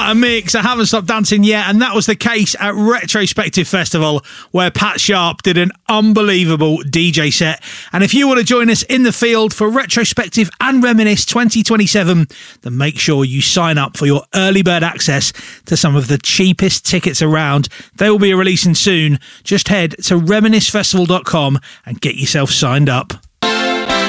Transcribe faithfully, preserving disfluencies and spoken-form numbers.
That a mix. I haven't stopped dancing yet, and that was the case at Retrospective Festival, where Pat Sharp did an unbelievable D J set. And if you want to join us in the field for Retrospective and Reminisce twenty twenty-seven, then make sure you sign up for your early bird access to some of the cheapest tickets around. They will be releasing soon. Just head to reminisce festival dot com and get yourself signed up.